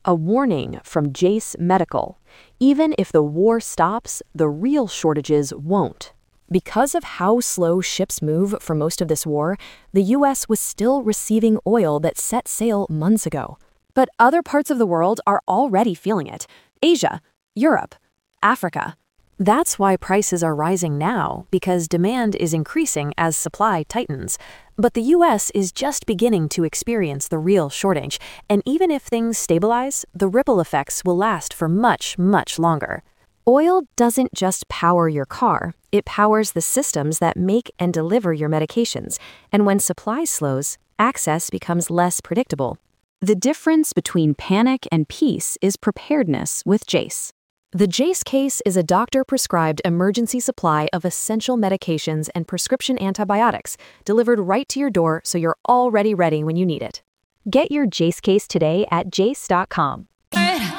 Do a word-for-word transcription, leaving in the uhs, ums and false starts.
A warning from Jase Medical. Even if the war stops, the real shortages won't. Because of how slow ships move for most of this war, the U S was still receiving oil that set sail months ago. But other parts of the world are already feeling it. Asia, Europe, Africa. That's why prices are rising now, because demand is increasing as supply tightens. But the U S is just beginning to experience the real shortage, and even if things stabilize, the ripple effects will last for much, much longer. Oil doesn't just power your car, it powers the systems that make and deliver your medications, and when supply slows, access becomes less predictable. The difference between panic and peace is preparedness with Jase. The Jase case is a doctor-prescribed emergency supply of essential medications and prescription antibiotics delivered right to your door so you're already ready when you need it. Get your Jase case today at jase dot com.